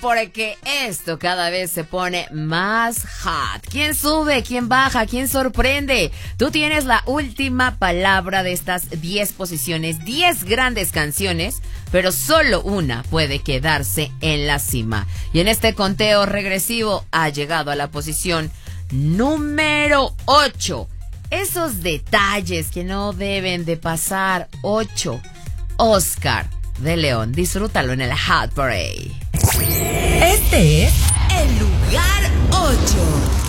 porque esto cada vez se pone más hot. ¿Quién sube? ¿Quién baja? ¿Quién sorprende? Tú tienes la última palabra de estas 10 posiciones, 10 grandes canciones, pero solo una puede quedarse en la cima. Y en este conteo regresivo ha llegado a la posición número 8. Esos detalles que no deben de pasar. 8. Oscar de León. Disfrútalo en el Hot Parade. Este es el lugar 8.